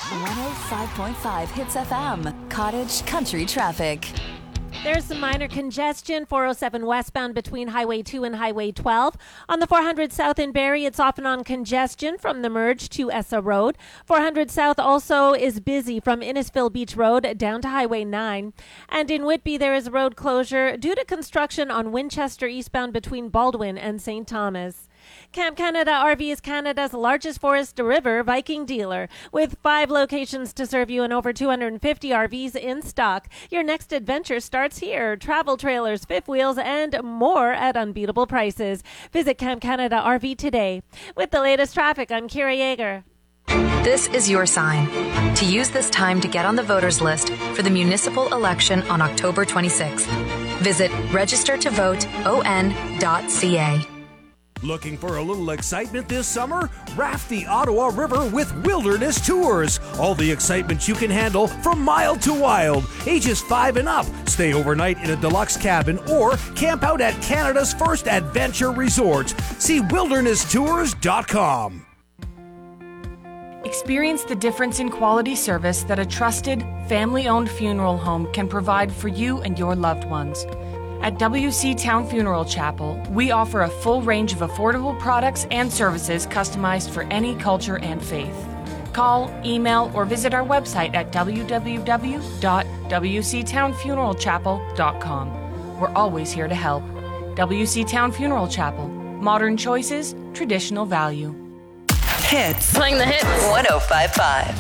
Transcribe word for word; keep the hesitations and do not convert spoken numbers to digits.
one oh five point five Hits F M, Cottage Country Traffic. There's some minor congestion, four oh seven westbound between Highway two and Highway twelve. On the four hundred South in Barrie, it's off and on congestion from the merge to Essa Road. four hundred South also is busy from Innisfil Beach Road down to Highway nine. And in Whitby, there is a road closure due to construction on Winchester eastbound between Baldwin and Saint Thomas. Camp Canada R V is Canada's largest Forest River Viking dealer, with five locations to serve you and over two hundred fifty R Vs in stock. Your next adventure starts here. Travel trailers, fifth wheels, and more at unbeatable prices. Visit Camp Canada R V today. With the latest traffic, I'm Kira Yeager. This is your sign to use this time to get on the voters list for the municipal election on October twenty-sixth. Visit register to vote o n dot c a. Looking for a little excitement this summer? Raft the Ottawa River with Wilderness Tours. All the excitement you can handle from mild to wild. Ages five and up. Stay overnight in a deluxe cabin or camp out at Canada's first adventure resort. See wilderness tours dot com. Experience the difference in quality service that a trusted, family-owned funeral home can provide for you and your loved ones. At W C Town Funeral Chapel, we offer a full range of affordable products and services customized for any culture and faith. Call, email, or visit our website at w w w dot w c town funeral chapel dot com. We're always here to help. W C Town Funeral Chapel. Modern choices, traditional value. Hits. Playing the hits. one oh five point five.